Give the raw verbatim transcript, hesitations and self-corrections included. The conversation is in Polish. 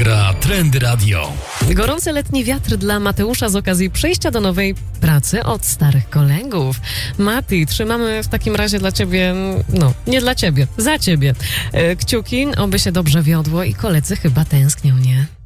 gra Trendy Radio. Gorący letni wiatr dla Mateusza z okazji przejścia do nowej pracy od starych kolegów. Mati, trzymamy w takim razie dla ciebie, no, nie dla ciebie, za ciebie. E, kciuki, oby się dobrze wiodło i koledzy chyba tęsknią, nie?